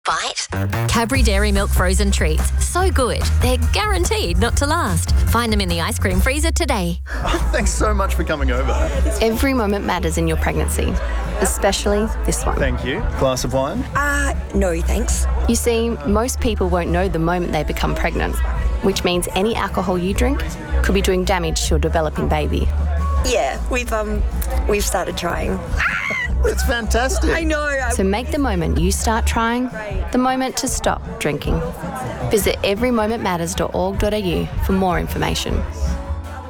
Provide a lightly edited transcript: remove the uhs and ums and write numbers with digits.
Bite? Cadbury Dairy Milk frozen treats. So good, they're guaranteed not to last. Find them in the ice cream freezer today. Thanks so much for coming over. Every moment matters in your pregnancy, especially this one. Thank you. Glass of wine? No, thanks. You see, most people won't know the moment they become pregnant, which means any alcohol you drink could be doing damage to your developing baby. Yeah, we've started trying. It's fantastic. I know. So make the moment you start trying the moment to stop drinking. Visit everymomentmatters.org.au for more information.